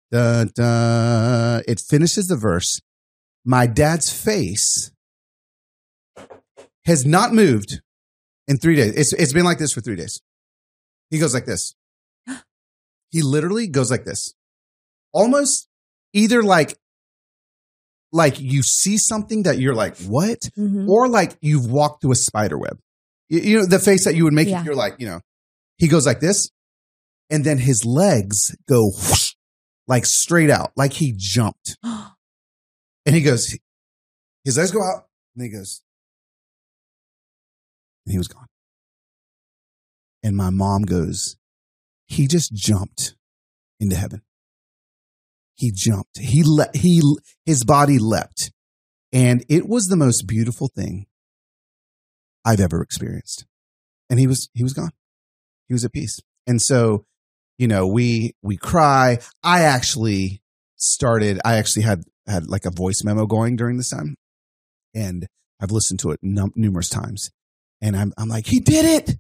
It finishes the verse. My dad's face has not moved in 3 days. It's been like this for 3 days. He goes like this. He literally goes like this. Almost either like you see something that you're like, what? Mm-hmm. Or like you've walked through a spider web. You know, the face that you would make if you're like, you know, he goes like this. And then his legs go whoosh, like straight out, like he jumped. And he goes, his legs go out, and he goes, and he was gone. And my mom goes, he just jumped into heaven. He jumped. His body leapt. And it was the most beautiful thing I've ever experienced. And he was gone. He was at peace. And so, you know, we cry. I actually had like a voice memo going during this time, and I've listened to it numerous times. And I'm like, he did it.